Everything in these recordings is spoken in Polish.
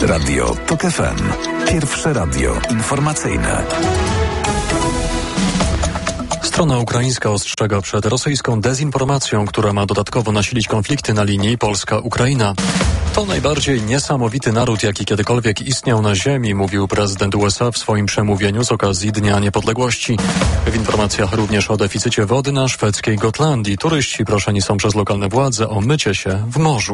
Radio TOK FM. Pierwsze radio informacyjne. Strona ukraińska ostrzega przed rosyjską dezinformacją, która ma dodatkowo nasilić konflikty na linii Polska-Ukraina. To najbardziej niesamowity naród, jaki kiedykolwiek istniał na ziemi, mówił prezydent USA w swoim przemówieniu z okazji Dnia Niepodległości. W informacjach również o deficycie wody na szwedzkiej Gotlandii. Turyści proszeni są przez lokalne władze o mycie się w morzu.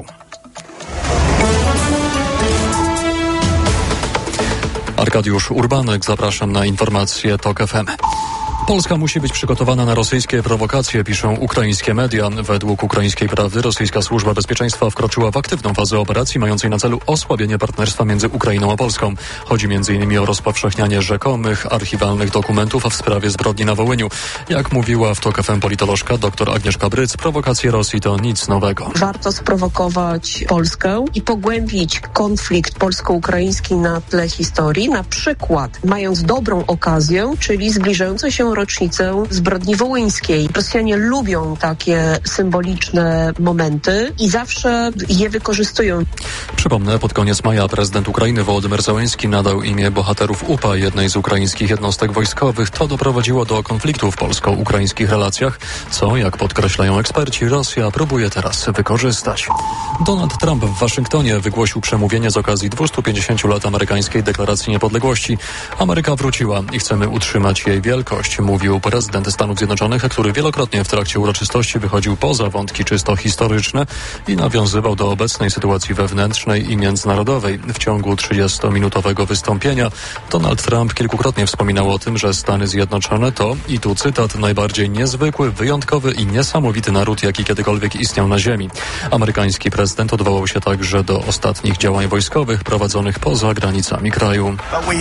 Arkadiusz Urbanek, zapraszam na informacje TOK FM. Polska musi być przygotowana na rosyjskie prowokacje, piszą ukraińskie media. Według ukraińskiej prawdy rosyjska służba bezpieczeństwa wkroczyła w aktywną fazę operacji mającej na celu osłabienie partnerstwa między Ukrainą a Polską. Chodzi m.in. o rozpowszechnianie rzekomych archiwalnych dokumentów w sprawie zbrodni na Wołyniu. Jak mówiła w TOK FM politolożka dr Agnieszka Bryc, prowokacje Rosji to nic nowego. Warto sprowokować Polskę i pogłębić konflikt polsko-ukraiński na tle historii, na przykład mając dobrą okazję, czyli zbliżające się rocznicę zbrodni wołyńskiej. Rosjanie lubią takie symboliczne momenty i zawsze je wykorzystują. Przypomnę, pod koniec maja prezydent Ukrainy Wołodymyr Zełenski nadał imię bohaterów UPA jednej z ukraińskich jednostek wojskowych. To doprowadziło do konfliktu w polsko-ukraińskich relacjach, co, jak podkreślają eksperci, Rosja próbuje teraz wykorzystać. Donald Trump w Waszyngtonie wygłosił przemówienie z okazji 250 lat amerykańskiej deklaracji niepodległości. Ameryka wróciła i chcemy utrzymać jej wielkość, mówił prezydent Stanów Zjednoczonych, który wielokrotnie w trakcie uroczystości wychodził poza wątki czysto historyczne i nawiązywał do obecnej sytuacji wewnętrznej i międzynarodowej. W ciągu 30-minutowego wystąpienia Donald Trump kilkukrotnie wspominał o tym, że Stany Zjednoczone to, i tu cytat, najbardziej niezwykły, wyjątkowy i niesamowity naród, jaki kiedykolwiek istniał na ziemi. Amerykański prezydent odwołał się także do ostatnich działań wojskowych prowadzonych poza granicami kraju.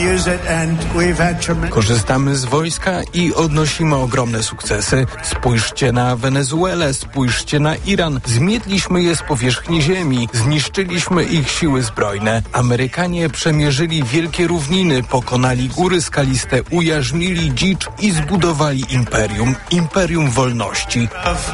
Korzystamy z wojska i odnosimy ogromne sukcesy. Spójrzcie na Wenezuelę, spójrzcie na Iran. Zmietliśmy je z powierzchni ziemi, zniszczyliśmy ich siły zbrojne. Amerykanie przemierzyli wielkie równiny, pokonali góry skaliste, ujarzmili dzicz i zbudowali imperium. Imperium wolności.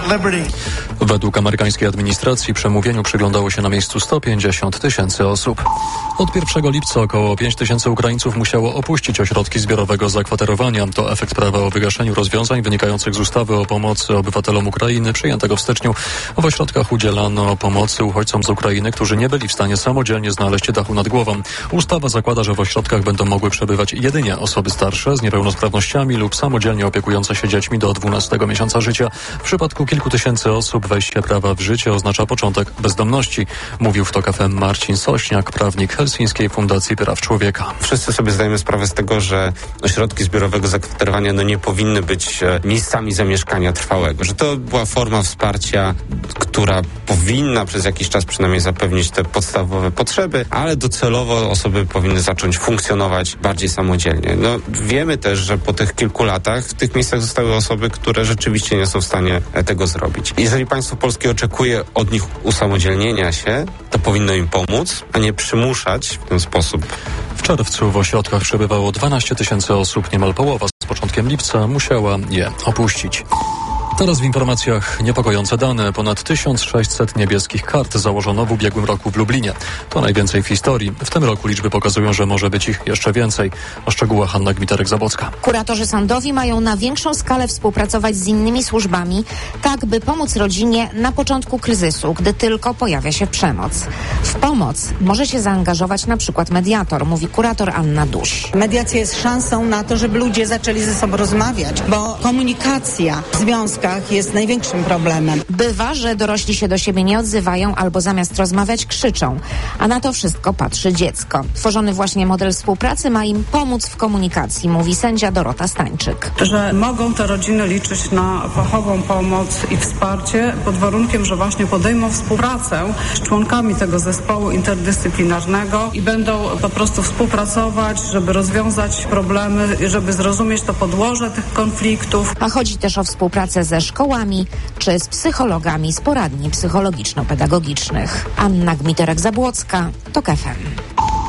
Według amerykańskiej administracji przemówieniu przyglądało się na miejscu 150 000 osób. Od 1 lipca około 5 000 Ukraińców musiało opuścić ośrodki zbiorowego zakwaterowania. To efekt prawa o wygaszeniu rozwiązań wynikających z ustawy o pomocy obywatelom Ukrainy przyjętego w styczniu. W ośrodkach udzielano pomocy uchodźcom z Ukrainy, którzy nie byli w stanie samodzielnie znaleźć dachu nad głową. Ustawa zakłada, że w ośrodkach będą mogły przebywać jedynie osoby starsze z niepełnosprawnościami lub samodzielnie opiekujące się dziećmi do 12 miesiąca życia. W przypadku kilku tysięcy osób wejście prawa w życie oznacza początek bezdomności, mówił w TOK FM Marcin Sośniak, prawnik Helsińskiej Fundacji Praw Człowieka. Wszyscy sobie zdajemy sprawę z tego, że ośrodki zbiorowego zakwaterowania nie powinny być miejscami zamieszkania trwałego, że to była forma wsparcia, która powinna przez jakiś czas przynajmniej zapewnić te podstawowe potrzeby, ale docelowo osoby powinny zacząć funkcjonować bardziej samodzielnie. No, wiemy też, że po tych kilku latach w tych miejscach zostały osoby, które rzeczywiście nie są w stanie tego zrobić. Jeżeli państwo polskie oczekuje od nich usamodzielnienia się, to powinno im pomóc, a nie przymuszać w ten sposób. W czerwcu w ośrodkach przebywało 12 000 osób, niemal połowa z początkiem lipca musiała je opuścić. Teraz w informacjach niepokojące dane. Ponad 1600 niebieskich kart założono w ubiegłym roku w Lublinie. To najwięcej w historii. W tym roku liczby pokazują, że może być ich jeszcze więcej. O szczegółach Anna Gmiterek-Zabłocka. Kuratorzy sądowi mają na większą skalę współpracować z innymi służbami, tak by pomóc rodzinie na początku kryzysu, gdy tylko pojawia się przemoc. W pomoc może się zaangażować na przykład mediator, mówi kurator Anna Duś. Mediacja jest szansą na to, żeby ludzie zaczęli ze sobą rozmawiać, bo komunikacja w związkach jest największym problemem. Bywa, że dorośli się do siebie nie odzywają albo zamiast rozmawiać krzyczą, a na to wszystko patrzy dziecko. Tworzony właśnie model współpracy ma im pomóc w komunikacji, mówi sędzia Dorota Stańczyk. Że mogą te rodziny liczyć na fachową pomoc i wsparcie pod warunkiem, że właśnie podejmą współpracę z członkami tego zespołu interdyscyplinarnego i będą po prostu współpracować, żeby rozwiązać problemy, żeby zrozumieć to podłoże tych konfliktów. A chodzi też o współpracę ze szkołami czy z psychologami z poradni psychologiczno-pedagogicznych. Anna Gmiterek-Zabłocka, TOK FM.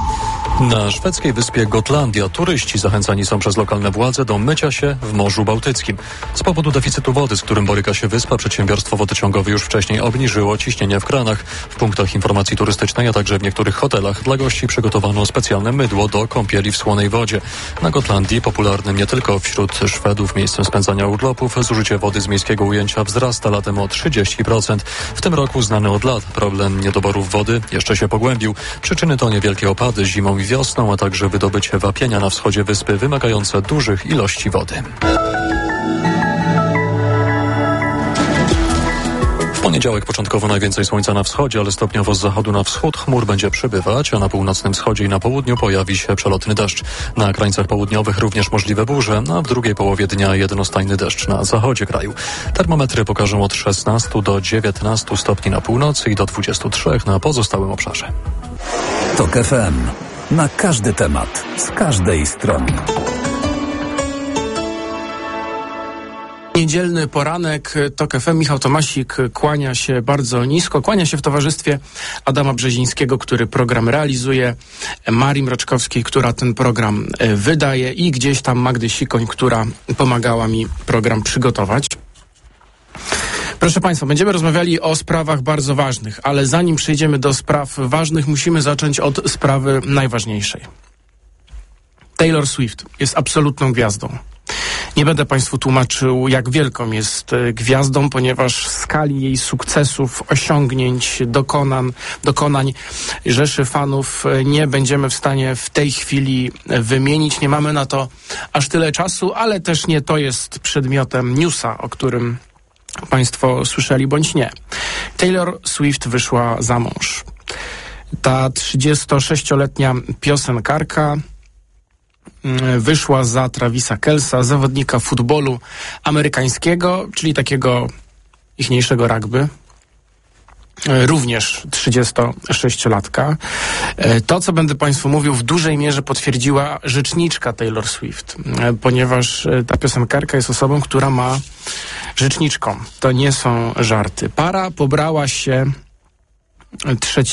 Na szwedzkiej wyspie Gotlandia turyści zachęcani są przez lokalne władze do mycia się w Morzu Bałtyckim. Z powodu deficytu wody, z którym boryka się wyspa, przedsiębiorstwo wodociągowe już wcześniej obniżyło ciśnienie w kranach. W punktach informacji turystycznej, a także w niektórych hotelach dla gości przygotowano specjalne mydło do kąpieli w słonej wodzie. Na Gotlandii, popularnym nie tylko wśród Szwedów miejscem spędzania urlopów, zużycie wody z miejskiego ujęcia wzrasta latem o 30%. W tym roku znany od lat problem niedoborów wody jeszcze się pogłębił. Przyczyny to niewielkie opady zimą i wiosną, a także wydobycie wapienia na wschodzie wyspy wymagające dużych ilości wody. W poniedziałek początkowo najwięcej słońca na wschodzie, ale stopniowo z zachodu na wschód chmur będzie przybywać, a na północnym wschodzie i na południu pojawi się przelotny deszcz. Na krańcach południowych również możliwe burze, a w drugiej połowie dnia jednostajny deszcz na zachodzie kraju. Termometry pokażą od 16 do 19 stopni na północy i do 23 na pozostałym obszarze. TOK FM. Na każdy temat, z każdej strony. Niedzielny poranek, TOK FM, Michał Tomasik kłania się bardzo nisko, kłania się w towarzystwie Adama Brzezińskiego, który program realizuje, Marii Mroczkowskiej, która ten program wydaje i gdzieś tam Magdy Sikoń, która pomagała mi program przygotować. Proszę Państwa, będziemy rozmawiali o sprawach bardzo ważnych, ale zanim przejdziemy do spraw ważnych, musimy zacząć od sprawy najważniejszej. Taylor Swift jest absolutną gwiazdą. Nie będę Państwu tłumaczył, jak wielką jest gwiazdą, ponieważ skali jej sukcesów, osiągnięć, dokonań rzeszy fanów nie będziemy w stanie w tej chwili wymienić. Nie mamy na to aż tyle czasu, ale też nie to jest przedmiotem newsa, o którym Państwo słyszeli bądź nie. Taylor Swift wyszła za mąż. Ta 36-letnia piosenkarka wyszła za Travisa Kels'a, zawodnika futbolu amerykańskiego, czyli takiego ichniejszego rugby. Również 36-latka. To, co będę Państwu mówił, w dużej mierze potwierdziła rzeczniczka Taylor Swift, ponieważ ta piosenkarka jest osobą, która ma rzeczniczką. To nie są żarty. Para pobrała się 3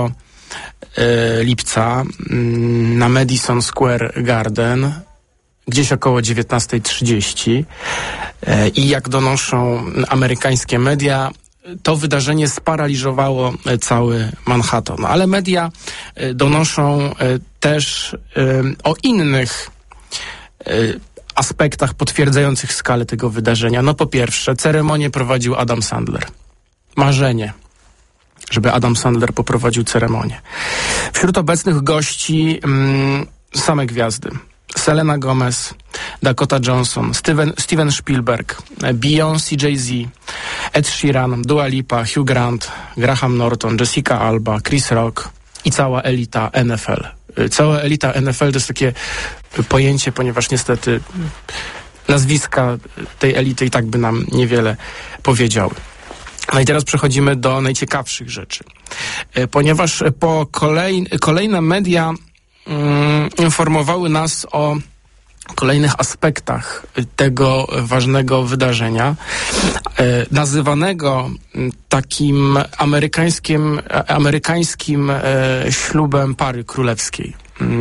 lipca na Madison Square Garden, gdzieś około 19:30 i jak donoszą amerykańskie media, to wydarzenie sparaliżowało cały Manhattan. Ale media donoszą też o innych aspektach potwierdzających skalę tego wydarzenia. No po pierwsze, ceremonię prowadził Adam Sandler. Marzenie, żeby Adam Sandler poprowadził ceremonię. Wśród obecnych gości same gwiazdy. Selena Gomez, Dakota Johnson, Steven Spielberg, Beyoncé, Jay-Z, Ed Sheeran, Dua Lipa, Hugh Grant, Graham Norton, Jessica Alba, Chris Rock i cała elita NFL. Cała elita NFL to jest takie pojęcie, ponieważ niestety nazwiska tej elity i tak by nam niewiele powiedziały. No i teraz przechodzimy do najciekawszych rzeczy. Ponieważ kolejne media informowały nas o kolejnych aspektach tego ważnego wydarzenia, nazywanego takim amerykańskim ślubem pary królewskiej.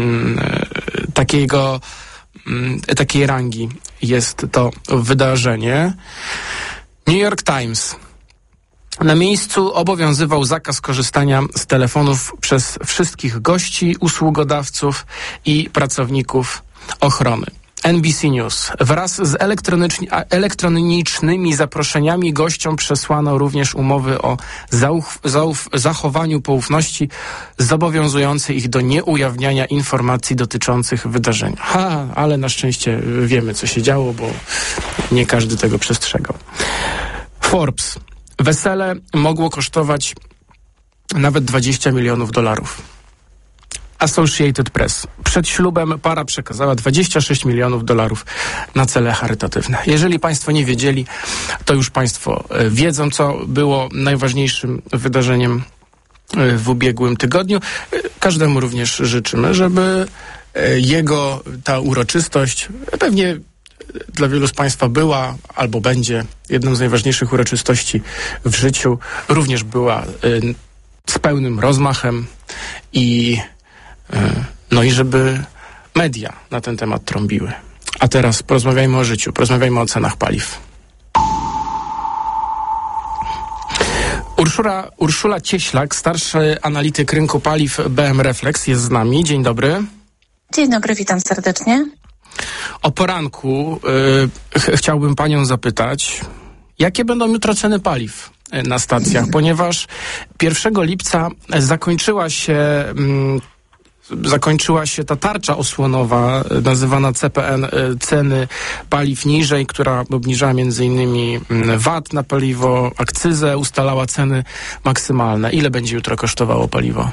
Takiej rangi jest to wydarzenie. New York Times. Na miejscu obowiązywał zakaz korzystania z telefonów przez wszystkich gości, usługodawców i pracowników ochrony. NBC News. Wraz z elektronicznymi zaproszeniami gościom przesłano również umowy o zachowaniu poufności zobowiązujące ich do nieujawniania informacji dotyczących wydarzenia. Ale na szczęście wiemy, co się działo, bo nie każdy tego przestrzegał. Forbes. Wesele mogło kosztować nawet $20 milionów. Associated Press. Przed ślubem para przekazała $26 milionów na cele charytatywne. Jeżeli Państwo nie wiedzieli, to już Państwo wiedzą, co było najważniejszym wydarzeniem w ubiegłym tygodniu. Każdemu również życzymy, żeby ta uroczystość pewnie dla wielu z Państwa była albo będzie jedną z najważniejszych uroczystości w życiu, również była z pełnym rozmachem i no i żeby media na ten temat trąbiły. A teraz porozmawiajmy o życiu, porozmawiajmy o cenach paliw. Urszula Cieślak, starszy analityk rynku paliw BM Reflex jest z nami. Dzień dobry. Dzień dobry, witam serdecznie. O poranku chciałbym panią zapytać, jakie będą jutro ceny paliw na stacjach, ponieważ 1 lipca zakończyła się ta tarcza osłonowa nazywana CPN, ceny paliw niżej, która obniżała m.in. VAT na paliwo, akcyzę, ustalała ceny maksymalne. Ile będzie jutro kosztowało paliwo?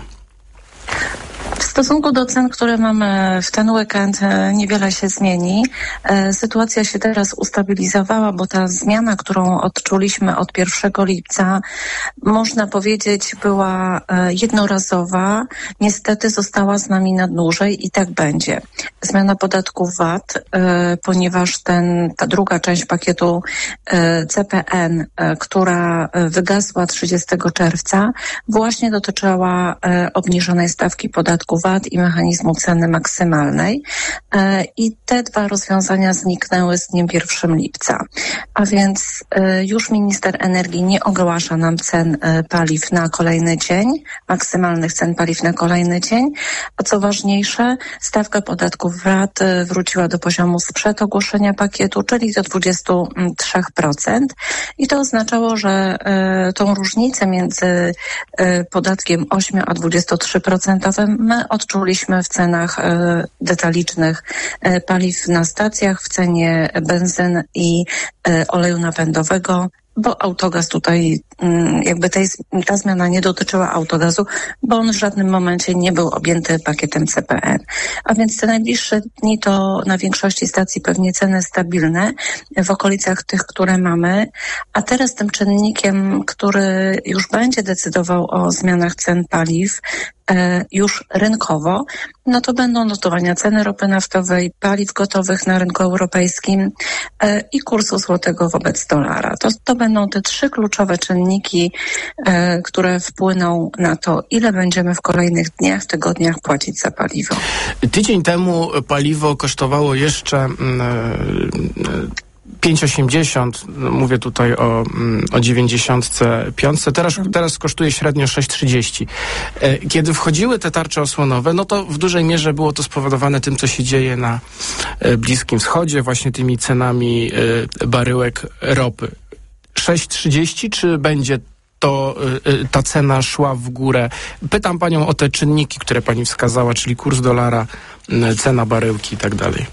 W stosunku do cen, które mamy w ten weekend, niewiele się zmieni. Sytuacja się teraz ustabilizowała, bo ta zmiana, którą odczuliśmy od 1 lipca, można powiedzieć, była jednorazowa. Niestety została z nami na dłużej i tak będzie. Zmiana podatku VAT, ponieważ ta druga część pakietu CPN, która wygasła 30 czerwca, właśnie dotyczyła obniżonej stawki podatku VAT i mechanizmu ceny maksymalnej. I te dwa rozwiązania zniknęły z dniem 1 lipca. A więc już minister energii nie ogłasza nam cen paliw na kolejny dzień, maksymalnych cen paliw na kolejny dzień. A co ważniejsze, stawka podatku VAT wróciła do poziomu sprzed ogłoszenia pakietu, czyli do 23%. I to oznaczało, że tą różnicę między podatkiem 8 a 23% my odczuliśmy w cenach detalicznych paliw na stacjach, w cenie benzyn i oleju napędowego, bo autogaz tutaj, jakby ta zmiana nie dotyczyła autogazu, bo on w żadnym momencie nie był objęty pakietem CPN. A więc te najbliższe dni to na większości stacji pewnie ceny stabilne w okolicach tych, które mamy. A teraz tym czynnikiem, który już będzie decydował o zmianach cen paliw, już rynkowo, no to będą notowania ceny ropy naftowej, paliw gotowych na rynku europejskim i kursu złotego wobec dolara. To będą te trzy kluczowe czynniki, które wpłyną na to, ile będziemy w kolejnych dniach, tygodniach płacić za paliwo. Tydzień temu paliwo kosztowało jeszcze 5,80, mówię tutaj o 95, teraz kosztuje średnio 6,30. Kiedy wchodziły te tarcze osłonowe, no to w dużej mierze było to spowodowane tym, co się dzieje na Bliskim Wschodzie, właśnie tymi cenami baryłek ropy. 6,30, czy będzie ta cena szła w górę? Pytam panią o te czynniki, które pani wskazała, czyli kurs dolara, cena baryłki i tak dalej.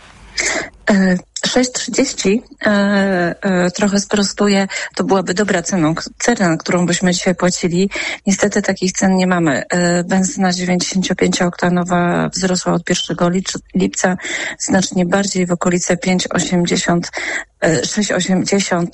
6,30 trochę sprostuje, to byłaby dobra cena, którą byśmy dzisiaj płacili. Niestety takich cen nie mamy. Benzyna 95-oktanowa wzrosła od 1 lipca znacznie bardziej, w okolice 5,80, 6,80,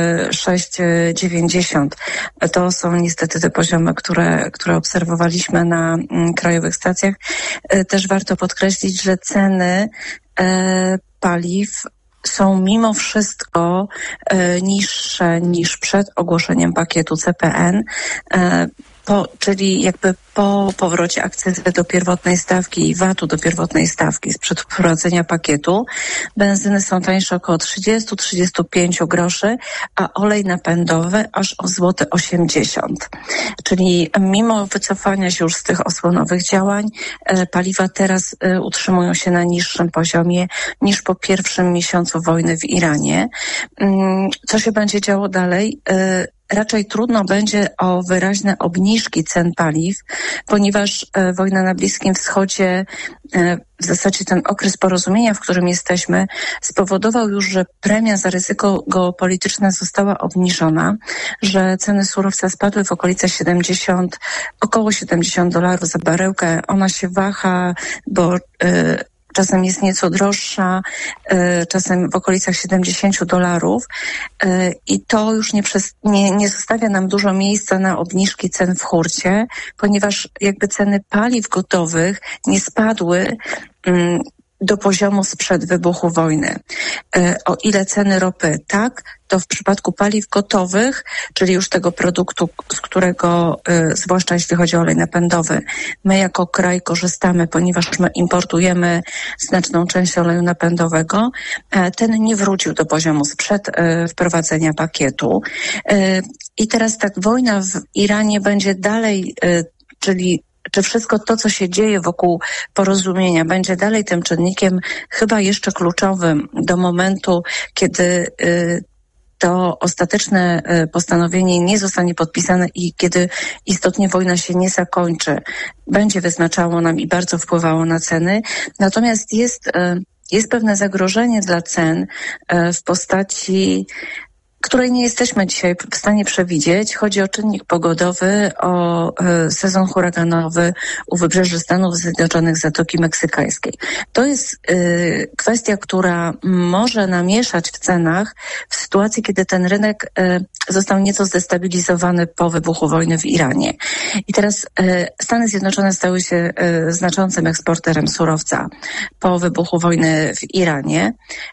6,90. To są niestety te poziomy, które obserwowaliśmy na krajowych stacjach. Też warto podkreślić, że ceny paliw są mimo wszystko niższe niż przed ogłoszeniem pakietu CPN, czyli jakby po powrocie akcyzy do pierwotnej stawki i VAT-u do pierwotnej stawki sprzed wprowadzenia pakietu. Benzyny są tańsze około 30-35 groszy, a olej napędowy aż o złoty 80. Czyli mimo wycofania się już z tych osłonowych działań, paliwa teraz utrzymują się na niższym poziomie niż po pierwszym miesiącu wojny w Iranie. Co się będzie działo dalej? Raczej trudno będzie o wyraźne obniżki cen paliw, ponieważ wojna na Bliskim Wschodzie, w zasadzie ten okres porozumienia, w którym jesteśmy, spowodował już, że premia za ryzyko geopolityczne została obniżona, że ceny surowca spadły w okolice około $70 za baryłkę. Ona się waha, bo czasem jest nieco droższa, czasem w okolicach $70 i to już nie zostawia nam dużo miejsca na obniżki cen w hurcie, ponieważ jakby ceny paliw gotowych nie spadły do poziomu sprzed wybuchu wojny. O ile ceny ropy tak, to w przypadku paliw gotowych, czyli już tego produktu, z którego, zwłaszcza jeśli chodzi o olej napędowy, my jako kraj korzystamy, ponieważ my importujemy znaczną część oleju napędowego, ten nie wrócił do poziomu sprzed wprowadzenia pakietu. I teraz tak, wojna w Iranie będzie dalej, czy wszystko to, co się dzieje wokół porozumienia, będzie dalej tym czynnikiem chyba jeszcze kluczowym do momentu, kiedy to ostateczne postanowienie nie zostanie podpisane i kiedy istotnie wojna się nie zakończy, będzie wyznaczało nam i bardzo wpływało na ceny. Natomiast jest pewne zagrożenie dla cen w postaci, której nie jesteśmy dzisiaj w stanie przewidzieć. Chodzi o czynnik pogodowy, o sezon huraganowy u wybrzeży Stanów Zjednoczonych, Zatoki Meksykańskiej. To jest kwestia, która może namieszać w cenach w sytuacji, kiedy ten rynek został nieco zdestabilizowany po wybuchu wojny w Iranie. I teraz Stany Zjednoczone stały się znaczącym eksporterem surowca po wybuchu wojny w Iranie.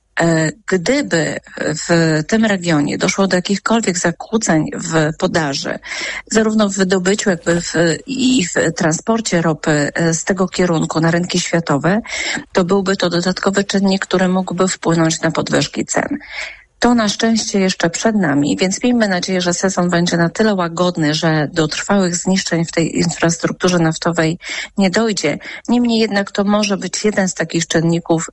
Gdyby w tym regionie doszło do jakichkolwiek zakłóceń w podaży, zarówno w wydobyciu, jakby i w transporcie ropy z tego kierunku na rynki światowe, to byłby to dodatkowy czynnik, który mógłby wpłynąć na podwyżki cen. To na szczęście jeszcze przed nami, więc miejmy nadzieję, że sezon będzie na tyle łagodny, że do trwałych zniszczeń w tej infrastrukturze naftowej nie dojdzie. Niemniej jednak to może być jeden z takich czynników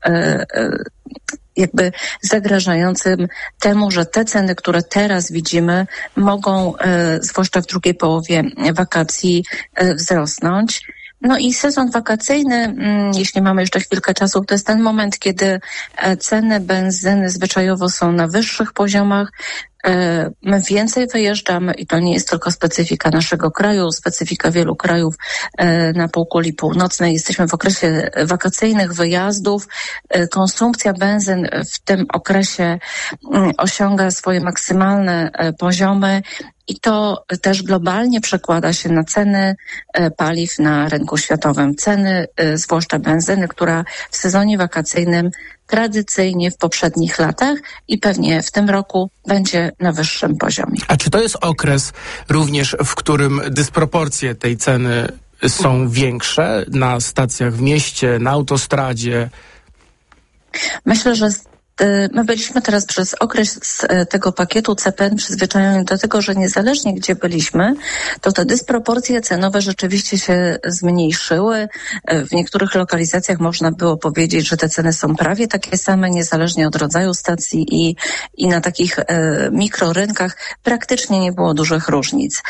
jakby zagrażającym temu, że te ceny, które teraz widzimy, mogą, zwłaszcza w drugiej połowie wakacji, wzrosnąć. No i sezon wakacyjny, jeśli mamy jeszcze chwilkę czasu, to jest ten moment, kiedy ceny benzyny zwyczajowo są na wyższych poziomach. My więcej wyjeżdżamy i to nie jest tylko specyfika naszego kraju, specyfika wielu krajów na półkuli północnej. Jesteśmy w okresie wakacyjnych wyjazdów. Konsumpcja benzyn w tym okresie osiąga swoje maksymalne poziomy i to też globalnie przekłada się na ceny paliw na rynku światowym. Ceny, zwłaszcza benzyny, która w sezonie wakacyjnym tradycyjnie w poprzednich latach i pewnie w tym roku będzie na wyższym poziomie. A czy to jest okres również, w którym dysproporcje tej ceny są większe na stacjach w mieście, na autostradzie? Myślę, że my byliśmy teraz przez okres tego pakietu CPN przyzwyczajeni do tego, że niezależnie gdzie byliśmy, to te dysproporcje cenowe rzeczywiście się zmniejszyły. W niektórych lokalizacjach można było powiedzieć, że te ceny są prawie takie same, niezależnie od rodzaju stacji i na takich mikrorynkach praktycznie nie było dużych różnic.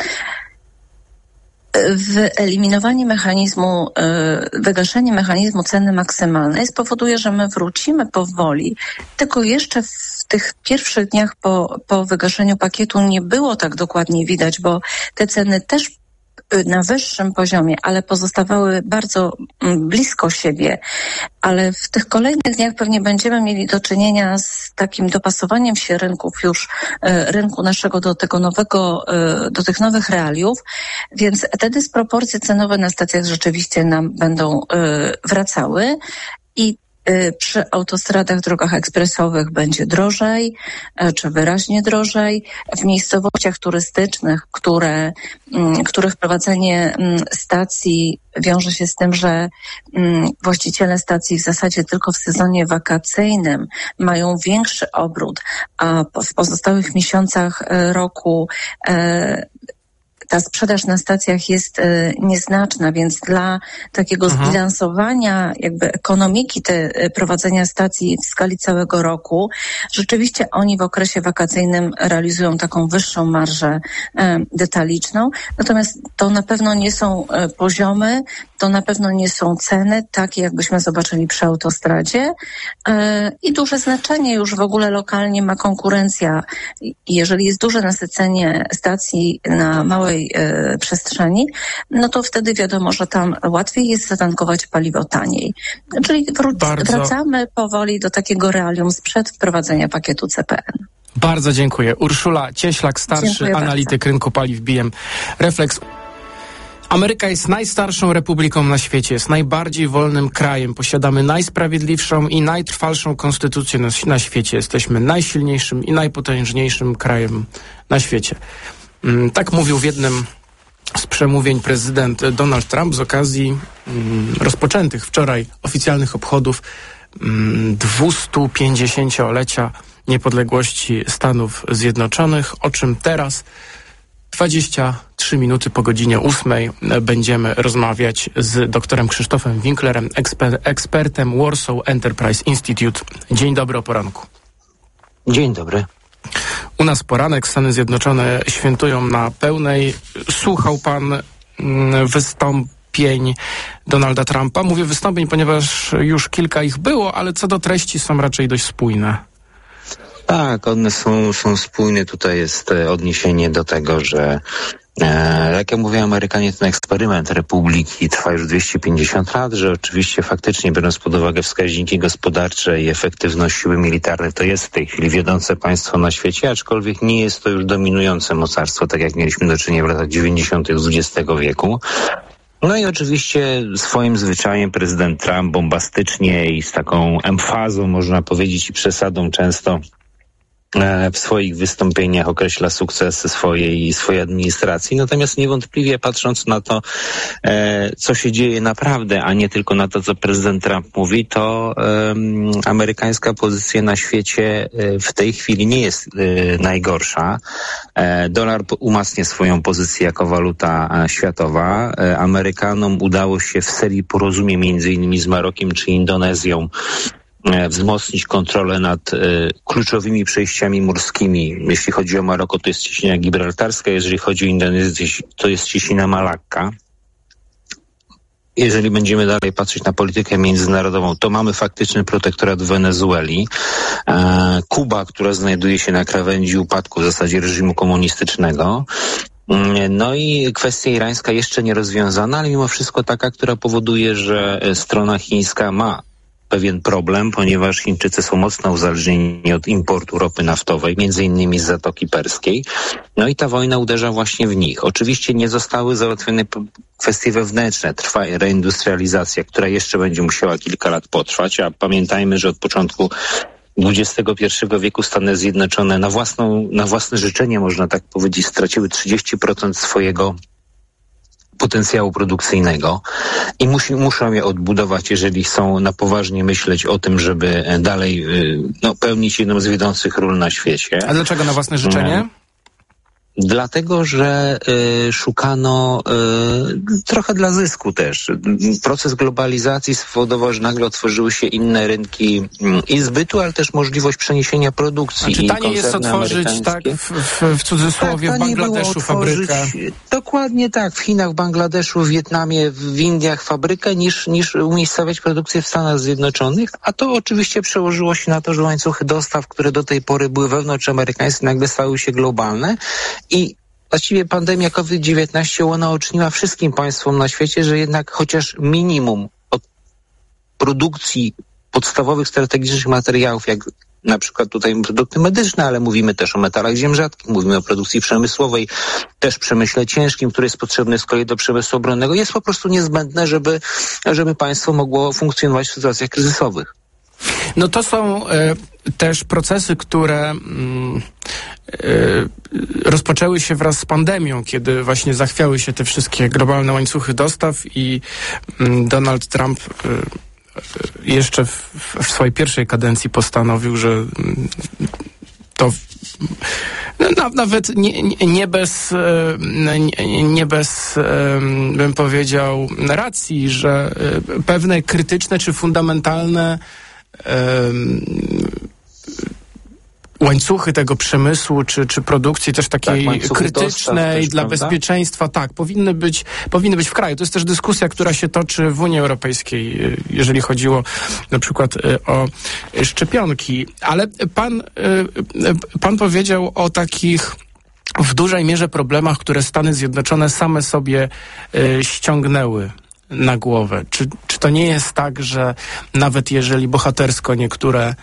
Wyeliminowanie mechanizmu, wygaszenie mechanizmu ceny maksymalnej spowoduje, że my wrócimy powoli, tylko jeszcze w tych pierwszych dniach po wygaszeniu pakietu nie było tak dokładnie widać, bo te ceny też na wyższym poziomie, ale pozostawały bardzo blisko siebie. Ale w tych kolejnych dniach pewnie będziemy mieli do czynienia z takim dopasowaniem się rynku naszego do tego nowego, do tych nowych realiów, więc te dysproporcje cenowe na stacjach rzeczywiście nam będą wracały i przy autostradach, drogach ekspresowych będzie drożej, czy wyraźnie drożej. W miejscowościach turystycznych, których prowadzenie stacji wiąże się z tym, że właściciele stacji w zasadzie tylko w sezonie wakacyjnym mają większy obrót, a w pozostałych miesiącach roku ta sprzedaż na stacjach jest nieznaczna, więc dla takiego zbilansowania jakby ekonomiki prowadzenia stacji w skali całego roku, rzeczywiście oni w okresie wakacyjnym realizują taką wyższą marżę detaliczną. Natomiast to na pewno nie są poziomy, to na pewno nie są ceny takie, jakbyśmy zobaczyli przy autostradzie. I duże znaczenie już w ogóle lokalnie ma konkurencja. Jeżeli jest duże nasycenie stacji na małej przestrzeni, no to wtedy wiadomo, że tam łatwiej jest zatankować paliwo taniej. Czyli wracamy powoli do takiego realium sprzed wprowadzenia pakietu CPN. Bardzo dziękuję. Urszula Cieślak, starszy analityk rynku paliw BM Reflex. Ameryka jest najstarszą republiką na świecie, jest najbardziej wolnym krajem. Posiadamy najsprawiedliwszą i najtrwalszą konstytucję na świecie. Jesteśmy najsilniejszym i najpotężniejszym krajem na świecie. Tak mówił w jednym z przemówień prezydent Donald Trump z okazji rozpoczętych wczoraj oficjalnych obchodów 250-lecia niepodległości Stanów Zjednoczonych, o czym teraz 23 minuty po godzinie 8 będziemy rozmawiać z doktorem Krzysztofem Winklerem, ekspertem Warsaw Enterprise Institute. Dzień dobry o poranku. Dzień dobry. U nas poranek, Stany Zjednoczone świętują na pełnej. Słuchał pan wystąpień Donalda Trumpa. Mówię wystąpień, ponieważ już kilka ich było, ale co do treści są raczej dość spójne. Tak, one są spójne. Tutaj jest odniesienie do tego, że jak ja mówię, Amerykanie ten eksperyment republiki trwa już 250 lat, że oczywiście faktycznie biorąc pod uwagę wskaźniki gospodarcze i efektywność siły militarnej, to jest w tej chwili wiodące państwo na świecie, aczkolwiek nie jest to już dominujące mocarstwo, tak jak mieliśmy do czynienia w latach 90. XX wieku. No i oczywiście swoim zwyczajem prezydent Trump bombastycznie i z taką emfazą, można powiedzieć, i przesadą często w swoich wystąpieniach określa sukcesy swojej administracji. Natomiast niewątpliwie patrząc na to, co się dzieje naprawdę, a nie tylko na to, co prezydent Trump mówi, to amerykańska pozycja na świecie w tej chwili nie jest najgorsza. Dolar umacnia swoją pozycję jako waluta światowa. Amerykanom udało się w serii porozumień między innymi z Marokiem czy Indonezją wzmocnić kontrolę nad kluczowymi przejściami morskimi. Jeśli chodzi o Maroko, to jest cieśnina gibraltarska, jeżeli chodzi o Indonezję, to jest cieśnina Malakka. Jeżeli będziemy dalej patrzeć na politykę międzynarodową, to mamy faktyczny protektorat Wenezueli. Kuba, która znajduje się na krawędzi upadku w zasadzie reżimu komunistycznego. No i kwestia irańska jeszcze nie rozwiązana, ale mimo wszystko taka, która powoduje, że strona chińska ma pewien problem, ponieważ Chińczycy są mocno uzależnieni od importu ropy naftowej, między innymi z Zatoki Perskiej. No i ta wojna uderza właśnie w nich. Oczywiście nie zostały załatwione kwestie wewnętrzne. Trwa reindustrializacja, która jeszcze będzie musiała kilka lat potrwać, a pamiętajmy, że od początku XXI wieku Stany Zjednoczone na własne życzenie, można tak powiedzieć, straciły 30% swojego potencjału produkcyjnego i muszą je odbudować, jeżeli chcą na poważnie myśleć o tym, żeby dalej pełnić jedną z wiodących ról na świecie. A dlaczego na własne życzenie? Dlatego, że szukano trochę dla zysku też. Proces globalizacji spowodował, że nagle otworzyły się inne rynki i zbytu, ale też możliwość przeniesienia produkcji. A czy taniej jest otworzyć, tak, w cudzysłowie, tak, w Bangladeszu fabrykę? Dokładnie tak. W Chinach, w Bangladeszu, w Wietnamie, w Indiach fabrykę, niż umiejscowiać produkcję w Stanach Zjednoczonych. A to oczywiście przełożyło się na to, że łańcuchy dostaw, które do tej pory były wewnątrzamerykańskie, nagle stały się globalne. I właściwie pandemia COVID-19 unaoczniła wszystkim państwom na świecie, że jednak chociaż minimum od produkcji podstawowych strategicznych materiałów, jak na przykład tutaj produkty medyczne, ale mówimy też o metalach ziem rzadkich, mówimy o produkcji przemysłowej, też przemyśle ciężkim, który jest potrzebny z kolei do przemysłu obronnego, jest po prostu niezbędne, żeby państwo mogło funkcjonować w sytuacjach kryzysowych. No to są też procesy, które rozpoczęły się wraz z pandemią, kiedy właśnie zachwiały się te wszystkie globalne łańcuchy dostaw i Donald Trump jeszcze w swojej pierwszej kadencji postanowił, że to nawet nie bez bym powiedział racji, że pewne krytyczne czy fundamentalne łańcuchy tego przemysłu, czy produkcji też takiej krytycznej dla bezpieczeństwa, tak, powinny być w kraju. To jest też dyskusja, która się toczy w Unii Europejskiej, jeżeli chodziło na przykład o szczepionki. Ale pan powiedział o takich w dużej mierze problemach, które Stany Zjednoczone same sobie ściągnęły na głowę. Czy to nie jest tak, że nawet jeżeli bohatersko niektóre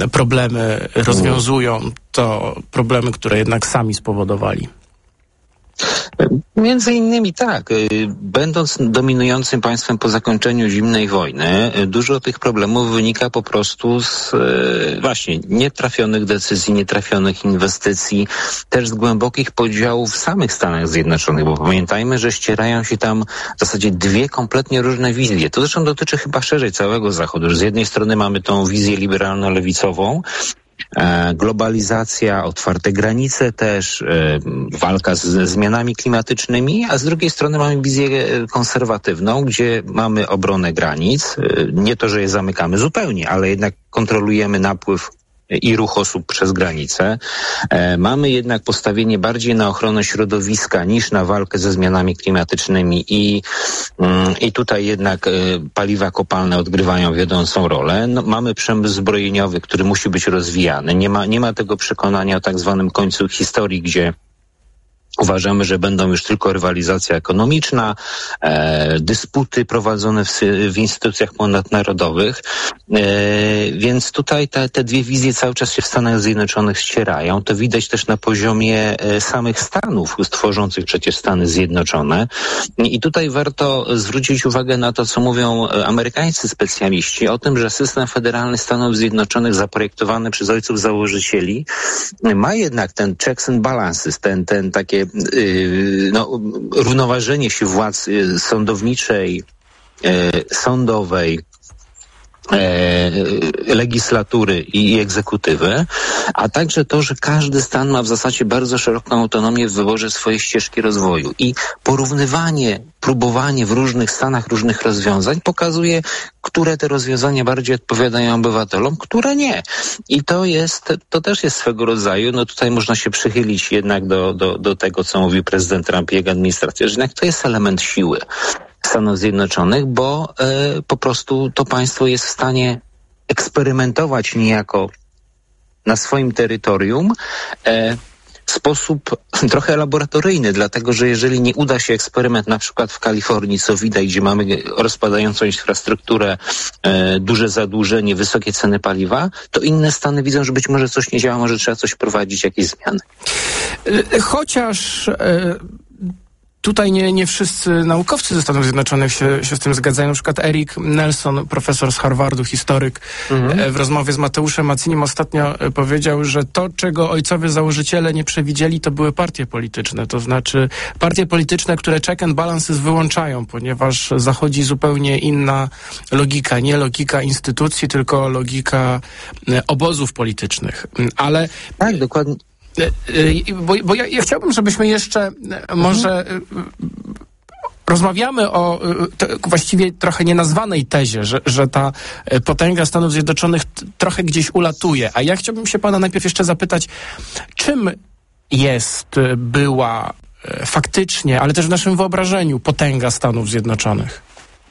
problemy rozwiązują, to problemy, które jednak sami spowodowali? Między innymi tak. Będąc dominującym państwem po zakończeniu zimnej wojny, dużo tych problemów wynika po prostu z właśnie nietrafionych decyzji, nietrafionych inwestycji, też z głębokich podziałów w samych Stanach Zjednoczonych, bo pamiętajmy, że ścierają się tam w zasadzie dwie kompletnie różne wizje. To zresztą dotyczy chyba szerzej całego Zachodu, że z jednej strony mamy tą wizję liberalno-lewicową, globalizacja, otwarte granice też, walka z zmianami klimatycznymi, a z drugiej strony mamy wizję konserwatywną, gdzie mamy obronę granic. Nie to, że je zamykamy zupełnie, ale jednak kontrolujemy napływ i ruch osób przez granicę. Mamy jednak postawienie bardziej na ochronę środowiska niż na walkę ze zmianami klimatycznymi i tutaj jednak paliwa kopalne odgrywają wiodącą rolę. No, mamy przemysł zbrojeniowy, który musi być rozwijany. Nie ma tego przekonania o tak zwanym końcu historii, gdzie uważamy, że będą już tylko rywalizacja ekonomiczna, dysputy prowadzone w instytucjach ponadnarodowych, więc tutaj te dwie wizje cały czas się w Stanach Zjednoczonych ścierają. To widać też na poziomie samych Stanów, tworzących przecież Stany Zjednoczone. I tutaj warto zwrócić uwagę na to, co mówią amerykańscy specjaliści o tym, że system federalny Stanów Zjednoczonych zaprojektowany przez ojców założycieli ma jednak ten checks and balances, ten takie równoważenie się władz sądowniczej, sądowej, legislatury i egzekutywy, a także to, że każdy stan ma w zasadzie bardzo szeroką autonomię w wyborze swojej ścieżki rozwoju i próbowanie w różnych stanach różnych rozwiązań pokazuje, które te rozwiązania bardziej odpowiadają obywatelom, które nie. I to też jest swego rodzaju, tutaj można się przychylić jednak do tego, co mówił prezydent Trump i jego administracja, że jednak to jest element siły Stanów Zjednoczonych, bo po prostu to państwo jest w stanie eksperymentować niejako na swoim terytorium w sposób trochę laboratoryjny, dlatego że jeżeli nie uda się eksperyment na przykład w Kalifornii, co widać, gdzie mamy rozpadającą infrastrukturę, duże zadłużenie, wysokie ceny paliwa, to inne stany widzą, że być może coś nie działa, może trzeba coś wprowadzić, jakieś zmiany. Chociaż tutaj nie wszyscy naukowcy ze Stanów Zjednoczonych się z tym zgadzają. Na przykład Eric Nelson, profesor z Harvardu, historyk, w rozmowie z Mateuszem Macinim ostatnio powiedział, że to, czego ojcowie założyciele nie przewidzieli, to były partie polityczne. To znaczy partie polityczne, które check and balances wyłączają, ponieważ zachodzi zupełnie inna logika. Nie logika instytucji, tylko logika obozów politycznych. Ale tak, dokładnie. Bo ja chciałbym, żebyśmy jeszcze może rozmawiamy o właściwie trochę nienazwanej tezie, że ta potęga Stanów Zjednoczonych trochę gdzieś ulatuje. A ja chciałbym się pana najpierw jeszcze zapytać, czym była faktycznie, ale też w naszym wyobrażeniu potęga Stanów Zjednoczonych?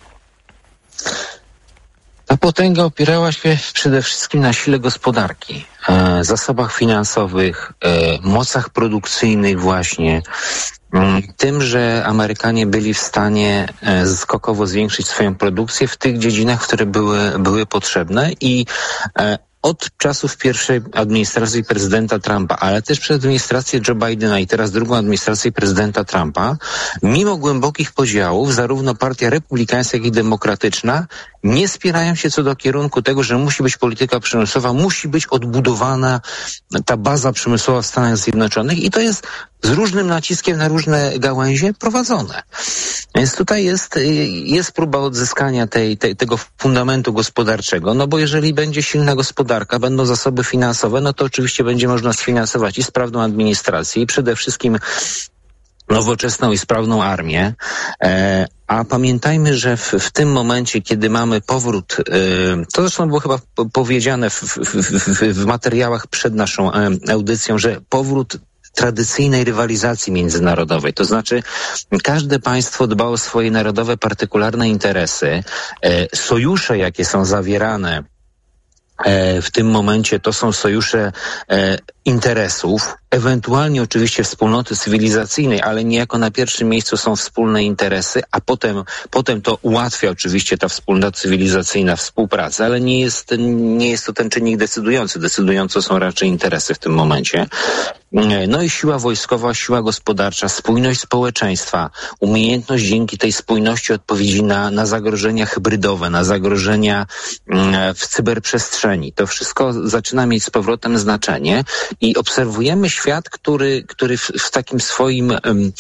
Ta potęga opierała się przede wszystkim na sile gospodarki, zasobach finansowych, mocach produkcyjnych właśnie, tym, że Amerykanie byli w stanie skokowo zwiększyć swoją produkcję w tych dziedzinach, które były potrzebne i od czasów pierwszej administracji prezydenta Trumpa, ale też przez administrację Joe Bidena i teraz drugą administrację prezydenta Trumpa, mimo głębokich podziałów, zarówno partia republikańska, jak i demokratyczna nie spierają się co do kierunku tego, że musi być polityka przemysłowa, musi być odbudowana ta baza przemysłowa w Stanach Zjednoczonych i to jest z różnym naciskiem na różne gałęzie prowadzone. Więc tutaj jest próba odzyskania tego fundamentu gospodarczego, bo jeżeli będzie silna gospodarka, będą zasoby finansowe, to oczywiście będzie można sfinansować i sprawną administrację i przede wszystkim nowoczesną i sprawną armię. A pamiętajmy, że w tym momencie, kiedy mamy powrót, to zresztą było chyba powiedziane w materiałach przed naszą audycją, że powrót tradycyjnej rywalizacji międzynarodowej. To znaczy każde państwo dba o swoje narodowe, partykularne interesy. Sojusze, jakie są zawierane w tym momencie, to są sojusze interesów, ewentualnie oczywiście wspólnoty cywilizacyjnej, ale niejako na pierwszym miejscu są wspólne interesy, a potem to ułatwia oczywiście ta wspólnota cywilizacyjna współpracę, ale nie jest to ten czynnik decydujący. Decydujące są raczej interesy w tym momencie. No i siła wojskowa, siła gospodarcza, spójność społeczeństwa, umiejętność dzięki tej spójności odpowiedzi na zagrożenia hybrydowe, na zagrożenia w cyberprzestrzeni. To wszystko zaczyna mieć z powrotem znaczenie i obserwujemy świat, który w takim swoim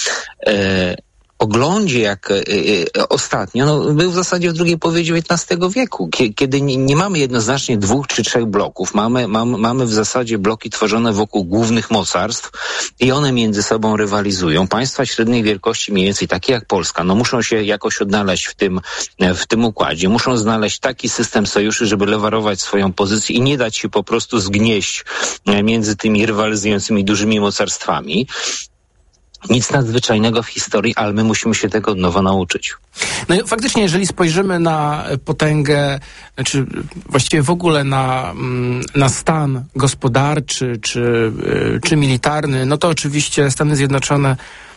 oglądzie, jak ostatnio, był w zasadzie w drugiej połowie XIX wieku, kiedy nie mamy jednoznacznie 2 czy 3 bloków. Mamy w zasadzie bloki tworzone wokół głównych mocarstw i one między sobą rywalizują. Państwa średniej wielkości, mniej więcej takie jak Polska, muszą się jakoś odnaleźć w tym układzie. Muszą znaleźć taki system sojuszy, żeby lewarować swoją pozycję i nie dać się po prostu zgnieść między tymi rywalizującymi dużymi mocarstwami. Nic nadzwyczajnego w historii, ale my musimy się tego od nowa nauczyć. No i faktycznie, jeżeli spojrzymy na potęgę, czy właściwie w ogóle na stan gospodarczy czy militarny, no to oczywiście Stany Zjednoczone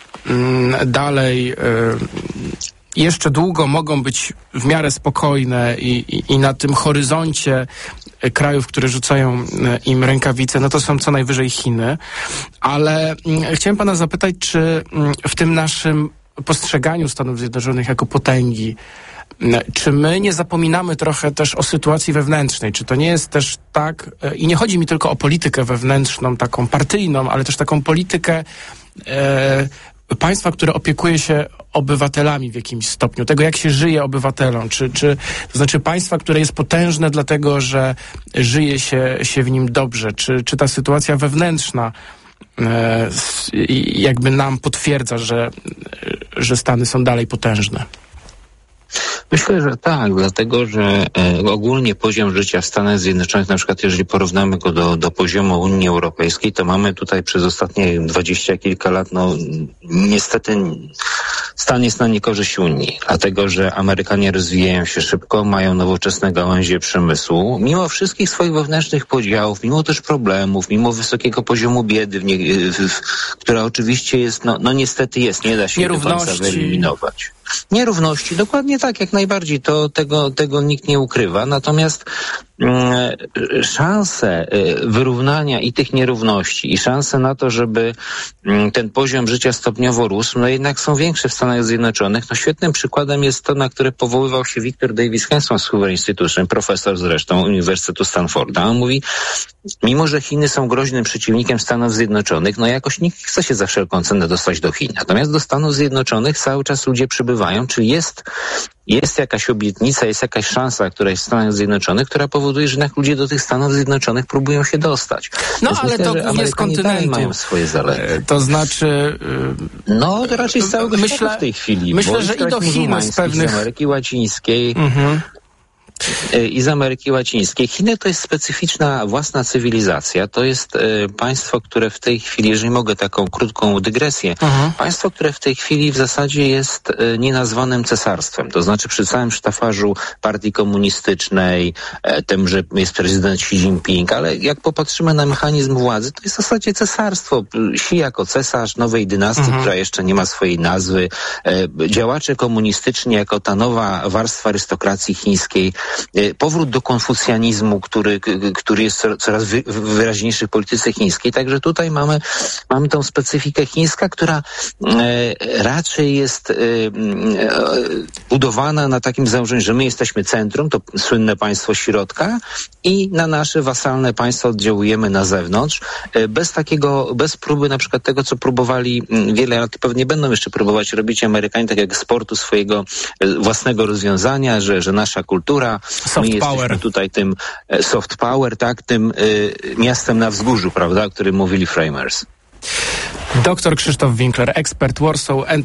dalej jeszcze długo mogą być w miarę spokojne i na tym horyzoncie krajów, które rzucają im rękawice, no to są co najwyżej Chiny. Ale chciałem pana zapytać, czy w tym naszym postrzeganiu Stanów Zjednoczonych jako potęgi, czy my nie zapominamy trochę też o sytuacji wewnętrznej? Czy to nie jest też tak, i nie chodzi mi tylko o politykę wewnętrzną, taką partyjną, ale też taką politykę państwa, które opiekuje się obywatelami w jakimś stopniu, tego jak się żyje obywatelom, to znaczy państwa, które jest potężne dlatego, że żyje się w nim dobrze, czy ta sytuacja wewnętrzna jakby nam potwierdza, że Stany są dalej potężne? Myślę, że tak, dlatego że ogólnie poziom życia w Stanach Zjednoczonych, na przykład jeżeli porównamy go do poziomu Unii Europejskiej, to mamy tutaj przez ostatnie 20 kilka lat, niestety stan jest na niekorzyść Unii, dlatego że Amerykanie rozwijają się szybko, mają nowoczesne gałęzie przemysłu, mimo wszystkich swoich wewnętrznych podziałów, mimo też problemów, mimo wysokiego poziomu biedy, która oczywiście jest, niestety jest, nie da się do końca wyeliminować. Nierówności, dokładnie tak, jak najbardziej, tego nikt nie ukrywa, natomiast szanse wyrównania i tych nierówności i szanse na to, żeby ten poziom życia stopniowo rósł, jednak są większe w Stanach Zjednoczonych. Świetnym przykładem jest to, na które powoływał się Victor Davis Hanson z Hoover Institution, profesor zresztą Uniwersytetu Stanforda. On mówi, mimo że Chiny są groźnym przeciwnikiem Stanów Zjednoczonych, jakoś nikt chce się za wszelką cenę dostać do Chin. Natomiast do Stanów Zjednoczonych cały czas ludzie przybywają, czyli jest jakaś obietnica, jest jakaś szansa, która jest w Stanach Zjednoczonych, która powoduje, że jednak ludzie do tych Stanów Zjednoczonych próbują się dostać. Ale myślę, to głównie z kontynentu. Mają swoje zalety. To znaczy... to raczej z całego świata w tej chwili. Myślę, że i do Chin z pewnych... z Ameryki Łacińskiej... i z Ameryki Łacińskiej. Chiny to jest specyficzna własna cywilizacja. To jest państwo, które w tej chwili, jeżeli mogę taką krótką dygresję, państwo, które w tej chwili w zasadzie jest nienazwanym cesarstwem. To znaczy przy całym sztafarzu partii komunistycznej, tym, że jest prezydent Xi Jinping, ale jak popatrzymy na mechanizm władzy, to jest w zasadzie cesarstwo. Xi jako cesarz nowej dynastii, która jeszcze nie ma swojej nazwy. Działacze komunistyczni jako ta nowa warstwa arystokracji chińskiej. Powrót do konfucjanizmu, który jest coraz wyraźniejszy w polityce chińskiej. Także tutaj mamy tą specyfikę chińska, która raczej jest budowana na takim założeniu, że my jesteśmy centrum, to słynne państwo środka i na nasze wasalne państwa oddziałujemy na zewnątrz. Bez próby na przykład tego, co próbowali wiele lat, pewnie będą jeszcze próbować robić Amerykanie, tak jak sportu swojego własnego rozwiązania, że nasza kultura, my jesteśmy tutaj tym soft power, tak, tym miastem na wzgórzu, prawda, o którym mówili framers. Dr Krzysztof Winkler, ekspert Warsaw